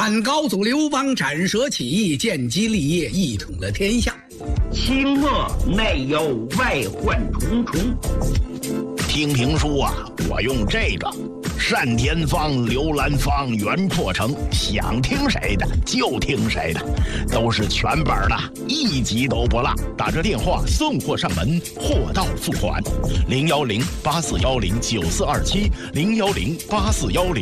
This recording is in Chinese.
汉高祖刘邦斩蛇起义，建基立业，一统了天下。 清末内忧外患重重。 听评书啊，我用这个单田芳、刘兰芳、袁阔成，想听谁的就听谁的，都是全本的，一集都不落。打这电话送货上门，货到付款。010-8410-9427，010-8410。